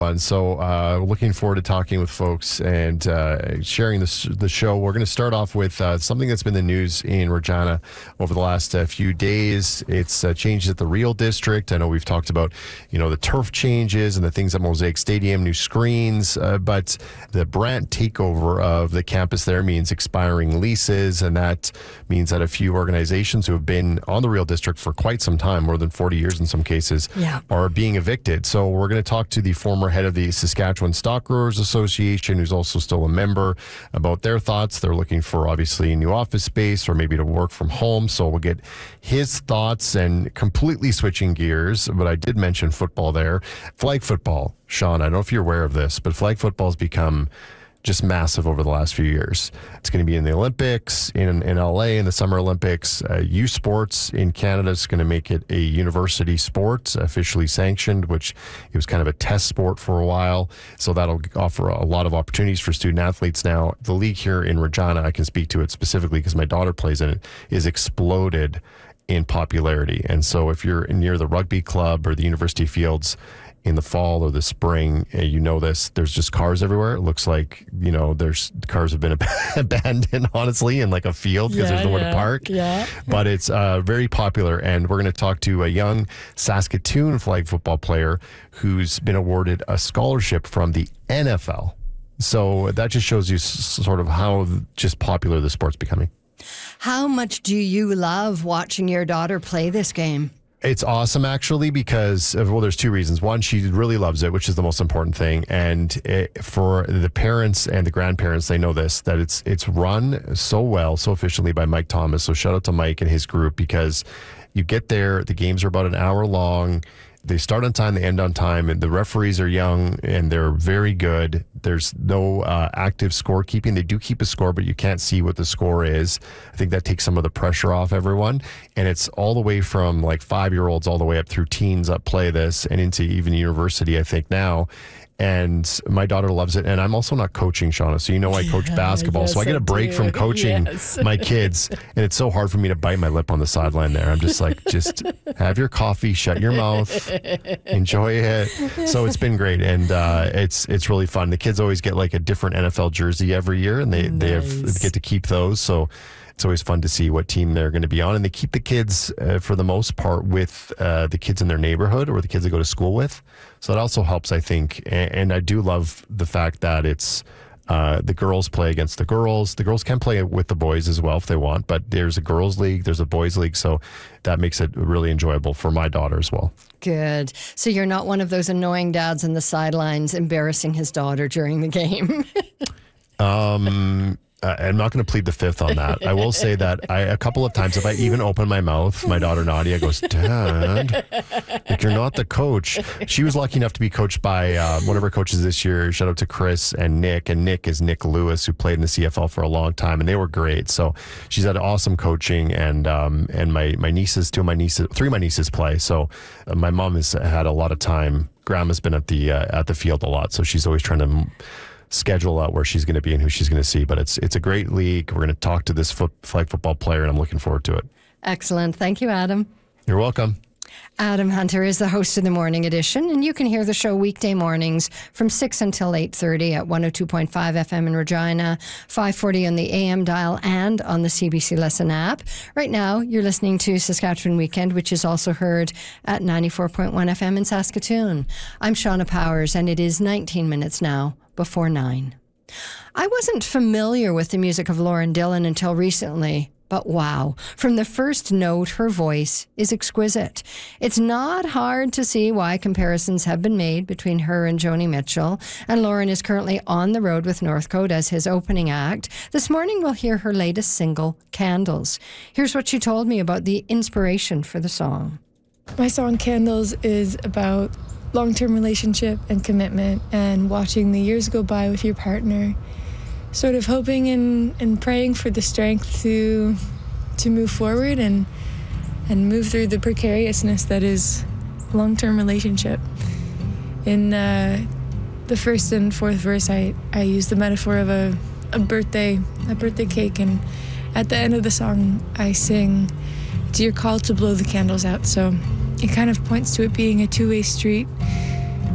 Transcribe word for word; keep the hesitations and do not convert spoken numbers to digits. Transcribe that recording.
And so uh, looking forward to talking with folks and uh, sharing this, the show. We're going to start off with uh, something that's been the news in Regina over the last uh, few days. It's uh, changes at the Real District. I know we've talked about, you know, the turf changes and the things at Mosaic Stadium, new screens, uh, but the Brant takeover of the campus there means expiring leases, and that means that a few organizations who have been on the Real District for quite some time, more than forty years in some cases, yeah. are being evicted. So we're going to talk to the former head of the Saskatchewan Stock Growers Association, who's also still a member, about their thoughts. They're looking for obviously new office space or maybe to work from home. So we'll get his thoughts, and completely switching gears, but I did mention football there. Flag football, Sean, I don't know if you're aware of this, but flag football has become just massive over the last few years. It's going to be in the Olympics, in in L A, in the Summer Olympics. Uh, youth sports in Canada is going to make it a university sport, officially sanctioned, which it was kind of a test sport for a while. So that'll offer a lot of opportunities for student athletes now. The league here in Regina, I can speak to it specifically because my daughter plays in it, is exploded in popularity. And so if you're near the rugby club or the university fields in the fall or the spring, you know this, there's just cars everywhere. It looks like, you know, there's cars have been ab- abandoned, honestly, in like a field because yeah, there's nowhere yeah, to park. Yeah. But it's uh, very popular, and we're going to talk to a young Saskatoon flag football player who's been awarded a scholarship from the N F L. So that just shows you s- sort of how just popular the sport's becoming. How much do you love watching your daughter play this game? It's awesome, actually, because, well, there's two reasons. One, she really loves it, which is the most important thing. And it, for the parents and the grandparents, they know this, that it's it's run so well, so efficiently by Mike Thomas. So shout out to Mike and his group, because you get there, the games are about an hour long. They start on time, they end on time, and the referees are young and they're very good. There's no uh, active scorekeeping. They do keep a score, but you can't see what the score is. I think that takes some of the pressure off everyone. And it's all the way from like five-year-olds all the way up through teens that play this, and into even university, I think, now. And my daughter loves it. And I'm also not coaching, Shauna. So you know I coach Yeah, basketball. yes, so I get a break I from do. coaching Yes. my kids. And it's so hard for me to bite my lip on the sideline there. I'm just like, just have your coffee, shut your mouth, enjoy it. So it's been great. And uh, it's it's really fun. The kids always get like a different N F L jersey every year, and they, Nice. they have, get to keep those. So it's always fun to see what team they're going to be on. And they keep the kids, uh, for the most part, with uh, the kids in their neighborhood or the kids they go to school with. So that also helps, I think. And, and I do love the fact that it's uh, the girls play against the girls. The girls can play with the boys as well if they want, but there's a girls league, there's a boys league. So that makes it really enjoyable for my daughter as well. Good. So you're not one of those annoying dads on the sidelines embarrassing his daughter during the game. um... Uh, I'm not going to plead the fifth on that. I will say that I, a couple of times, if I even open my mouth, my daughter Nadia goes, "Dad, like, you're not the coach." She was lucky enough to be coached by uh, one of her coaches this year. Shout out to Chris and Nick. And Nick is Nick Lewis, who played in the C F L for a long time, and they were great. So she's had awesome coaching, and um, and my my nieces, two of my nieces, three of my nieces play. So uh, my mom has had a lot of time. Grandma's been at the uh, at the field a lot, so she's always trying to schedule out where she's going to be and who she's going to see. But it's it's a great league. We're going to talk to this foot, flag football player, and I'm looking forward to it. Excellent. Thank you, Adam. You're welcome. Adam Hunter is the host of the Morning Edition, and you can hear the show weekday mornings from six until eight thirty at one oh two point five F M in Regina, five forty on the A M dial, and on the C B C Listen app. Right now, you're listening to Saskatchewan Weekend, which is also heard at ninety-four point one F M in Saskatoon. I'm Shauna Powers, and it is nineteen minutes now before nine. I wasn't familiar with the music of Lauren Dillon until recently. But wow, from the first note, her voice is exquisite. It's not hard to see why comparisons have been made between her and Joni Mitchell, and Lauren is currently on the road with Northcote as his opening act. This morning we'll hear her latest single, Candles. Here's what she told me about the inspiration for the song. My song, Candles, is about long-term relationship and commitment and watching the years go by with your partner, sort of hoping and, and praying for the strength to to move forward and and move through the precariousness that is a long-term relationship. In uh, the first and fourth verse, I, I use the metaphor of a, a birthday, a birthday cake, and at the end of the song, I sing, "It's your call to blow the candles out." So it kind of points to it being a two-way street.